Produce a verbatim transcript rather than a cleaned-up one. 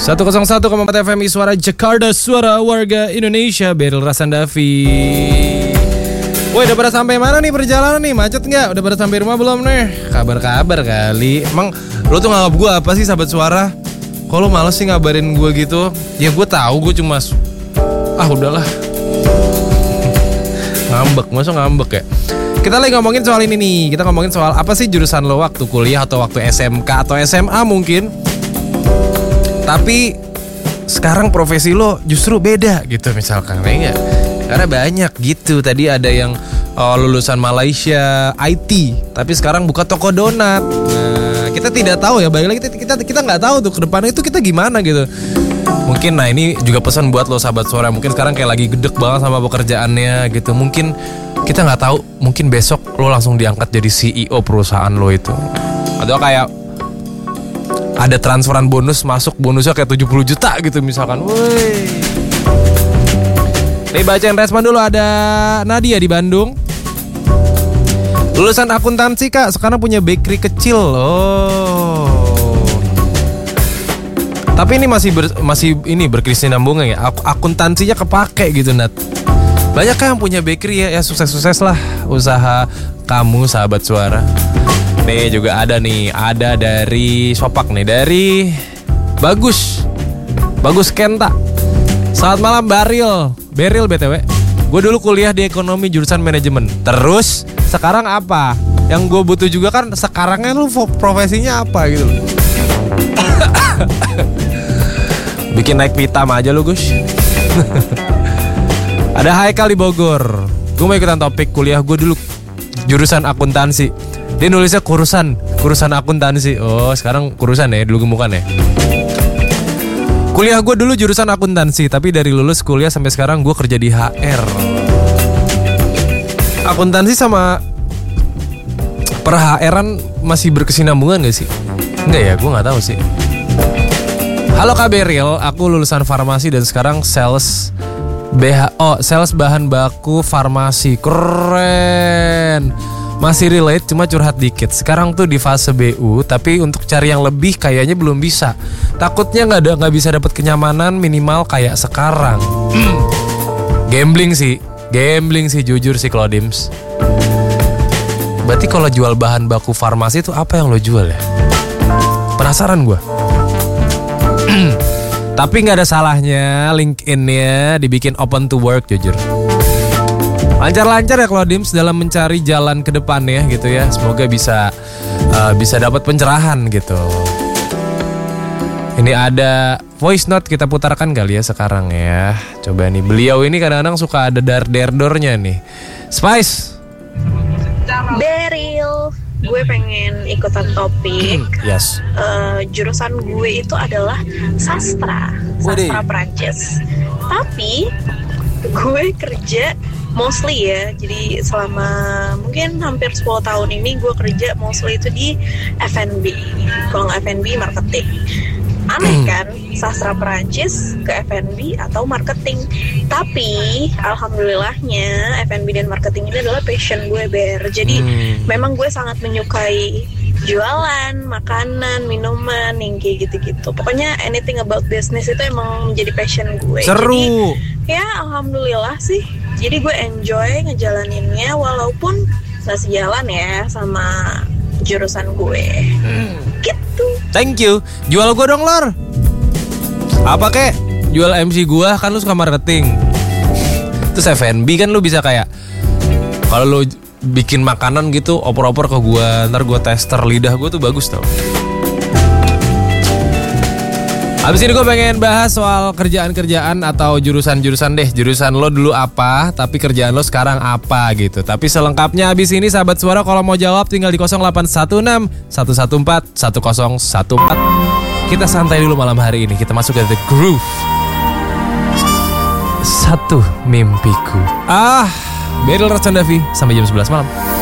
seratus satu koma empat F M I Suara Jakarta, suara warga Indonesia. Beryl Rasandavi. Woi, udah pada sampai mana nih perjalanan nih? Macet nggak? Udah pada sampai rumah belum nih? Kabar-kabar kali. Emang lo tuh nganggap gue apa sih, sahabat suara? Kok lo males sih ngabarin gue gitu? Ya gue tahu gue cuma ah udahlah. Ngambek, masa ngambek ya? Kita lagi ngomongin soal ini nih. Kita ngomongin soal apa sih jurusan lo waktu kuliah atau waktu S M K atau S M A mungkin. Tapi sekarang profesi lo justru beda gitu misalkan, ya. Karena banyak gitu. Tadi ada yang oh, lulusan Malaysia I T, tapi sekarang buka toko donat. Nah, kita tidak tahu ya. Balik lagi kita kita kita nggak tahu tuh ke depannya itu kita gimana gitu. Mungkin nah ini juga pesan buat lo sahabat suara. Mungkin sekarang kayak lagi gedek banget sama pekerjaannya gitu. Mungkin kita nggak tahu. Mungkin besok lo langsung diangkat jadi C E O perusahaan lo itu. Atau kayak ada transferan bonus masuk, bonusnya kayak tujuh puluh juta gitu misalkan. Woi. Nih bacain respon dulu. Ada Nadia di Bandung. Lulusan akuntansi kak, sekarang punya bakery kecil. Oh. Tapi ini masih ber, masih ini berkesinambungan ya. Akuntansinya kepake gitu Nat. Banyak kan yang punya bakery ya, ya sukses-sukses lah usaha kamu sahabat suara. Nih juga ada nih, ada dari Sopak nih, dari Bagus Bagus Kenta. Selamat malam Beryl Beryl B T W. Gue dulu kuliah di ekonomi jurusan manajemen. Terus sekarang apa? Yang gue butuh juga kan sekarangnya lu profesinya apa gitu loh. Bikin naik pitam aja lu Gus. Ada Haikal di Bogor. Gue mau ikutan topik kuliah gue dulu jurusan akuntansi. Dia nulisnya kurusan, kurusan akuntansi. Oh, sekarang kurusan ya, dulu gemukan ya. Kuliah gue dulu jurusan akuntansi, tapi dari lulus kuliah sampai sekarang gue kerja di H R. Akuntansi sama per H R-an masih berkesinambungan gak sih? Enggak ya, gue gak tahu sih. Halo Kak Beryl, aku lulusan farmasi dan sekarang sales B H O, sales bahan baku farmasi. Keren. Masih relate, cuma curhat dikit. Sekarang tuh di fase B U, tapi untuk cari yang lebih kayaknya belum bisa. Takutnya nggak ada, nggak bisa dapat kenyamanan minimal kayak sekarang. Gambling sih, gambling sih jujur sih Claudims. Berarti kalau jual bahan baku farmasi itu apa yang lo jual ya? Penasaran gue. Tapi nggak ada salahnya LinkedIn-nya dibikin open to work jujur. Lancar-lancar ya Claudims dalam mencari jalan ke depannya gitu ya. Semoga bisa uh, bisa dapat pencerahan gitu. Ini ada voice note kita putarkan kali ya sekarang ya. Coba nih, beliau ini kadang-kadang suka ada dar-der-dornya nih. Spice. Beryl, gue pengen ikutan topik. Yes. Uh, jurusan gue itu adalah sastra, sastra Prancis. Tapi gue kerja mostly ya, jadi selama mungkin hampir sepuluh tahun ini gue kerja mostly itu di F and B. Kalau nggak F and B, marketing. Aneh kan, sastra Perancis ke F and B atau marketing. Tapi alhamdulillahnya F and B dan marketing ini adalah passion gue Ber. Jadi hmm. memang gue sangat menyukai jualan, makanan, minuman, yang kayak gitu-gitu. Pokoknya anything about business itu emang menjadi passion gue. Seru. Jadi, ya alhamdulillah sih. Jadi gue enjoy ngejalaninnya walaupun gak sejalan ya sama jurusan gue. Hmm. Gitu. Thank you. Jual gue dong Lor. Apa kek? Jual M C gue, kan lu suka marketing. Terus F and B kan lu bisa kayak kalau lu bikin makanan gitu oper-oper ke gue, ntar gue tester lidah gue tuh bagus tau. Habis ini gue pengen bahas soal kerjaan-kerjaan atau jurusan-jurusan deh. Jurusan lo dulu apa, tapi kerjaan lo sekarang apa gitu. Tapi selengkapnya habis ini sahabat suara, kalau mau jawab tinggal di nol delapan satu enam satu satu empat satu nol satu empat. Kita santai dulu malam hari ini. Kita masuk ke The Groove. Satu mimpiku. Ah, Beryl Rasandavi sampai jam sebelas malam.